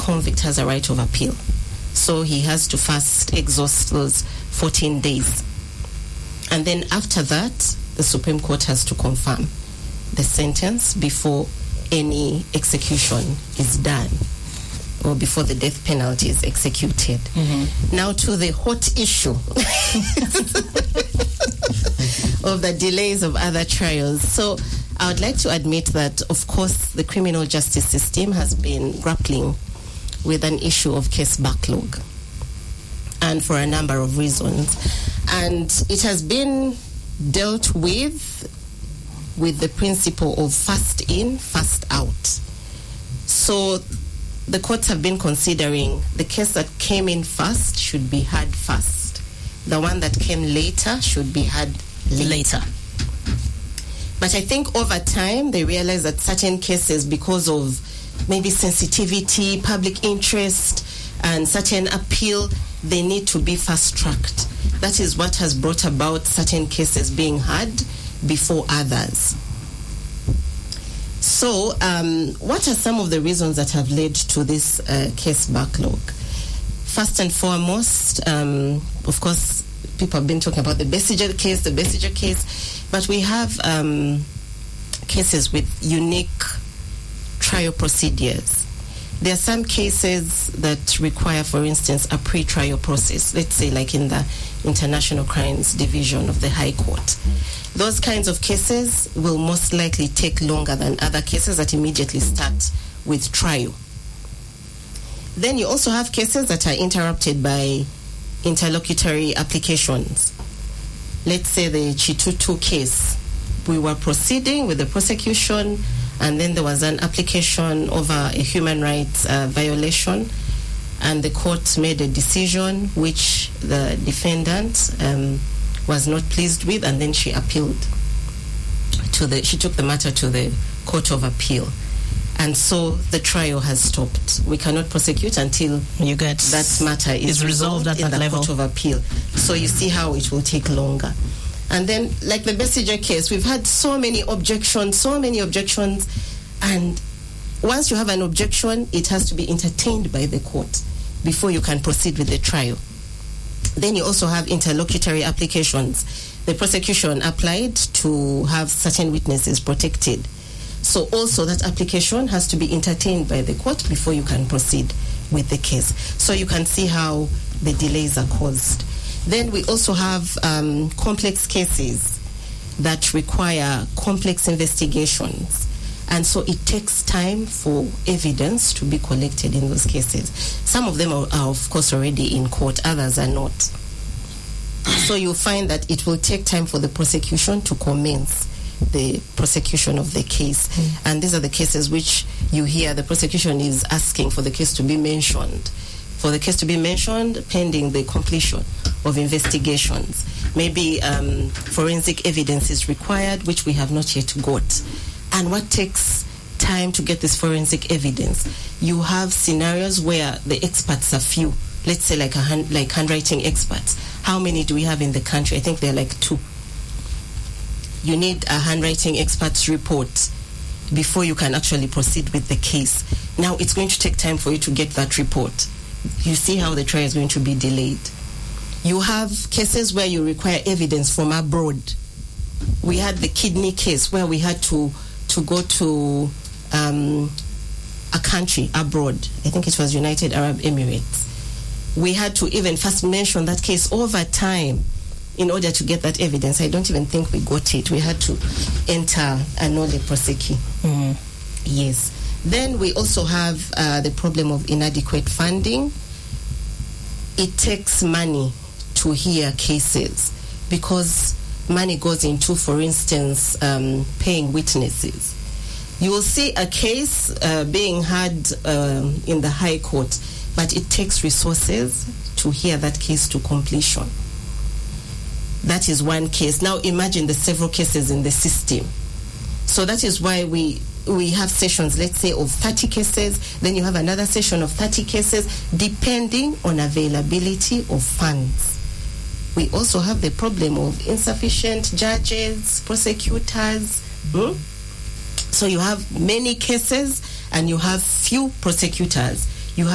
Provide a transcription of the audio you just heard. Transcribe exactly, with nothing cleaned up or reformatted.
convict has a right of appeal. So he has to first exhaust those fourteen days. And then after that, the Supreme Court has to confirm the sentence before any execution is done or before the death penalty is executed. Mm-hmm. Now to the hot issue of the delays of other trials. So I would like to admit that, of course, the criminal justice system has been grappling with an issue of case backlog, and for a number of reasons. And it has been dealt with with the principle of fast in, fast out. So the courts have been considering the case that came in first should be heard first. The one that came later should be heard later. later. But I think over time they realized that certain cases, because of maybe sensitivity, public interest, and certain appeal, they need to be fast-tracked. That is what has brought about certain cases being heard before others. So, um, what are some of the reasons that have led to this uh, case backlog? First and foremost, um, of course, people have been talking about the Besigye case, the Besigye case, but we have um, cases with unique trial procedures. There are some cases that require, for instance, a pre-trial process, let's say like in the International Crimes Division of the High Court. Those kinds of cases will most likely take longer than other cases that immediately start with trial. Then you also have cases that are interrupted by interlocutory applications. Let's say the Chitutu case. We were proceeding with the prosecution, and then there was an application over a human rights uh, violation, and the court made a decision which the defendant um, was not pleased with, and then she appealed to the, she took the matter to the Court of Appeal. And so the trial has stopped. We cannot prosecute until you get that matter is, is resolved, resolved at in that the level. Court of Appeal. So you see how it will take longer. And then, like the Besigye case, we've had so many objections, so many objections, and once you have an objection, it has to be entertained by the court before you can proceed with the trial. Then you also have interlocutory applications. The prosecution applied to have certain witnesses protected. So also that application has to be entertained by the court before you can proceed with the case. So you can see how the delays are caused. Then we also have um, complex cases that require complex investigations. And so it takes time for evidence to be collected in those cases. Some of them are, are of course, already in court. Others are not. So you'll find that it will take time for the prosecution to commence the prosecution of the case. Mm. And these are the cases which you hear the prosecution is asking for the case to be mentioned. For the case to be mentioned pending the completion of investigations. Maybe um, forensic evidence is required, which we have not yet got. And what takes time to get this forensic evidence? You have scenarios where the experts are few. Let's say like a hand, like handwriting experts. How many do we have in the country? I think there are like two. You need a handwriting expert's report before you can actually proceed with the case. Now it's going to take time for you to get that report. You see how the trial is going to be delayed. You have cases where you require evidence from abroad. We had the kidney case where we had to to go to um, a country abroad. I think it was United Arab Emirates. We had to even first mention that case over time in order to get that evidence. I don't even think we got it. We had to enter a nolle prosequi. Mm-hmm. Yes. Then we also have uh, the problem of inadequate funding. It takes money to hear cases because money goes into, for instance, um, paying witnesses. You will see a case uh, being heard um, in the High Court, but it takes resources to hear that case to completion. That is one case. Now imagine the several cases in the system. So that is why we we have sessions, let's say, of thirty cases. Then you have another session of thirty cases, depending on availability of funds. We also have the problem of insufficient judges, prosecutors. Hmm? So you have many cases and you have few prosecutors.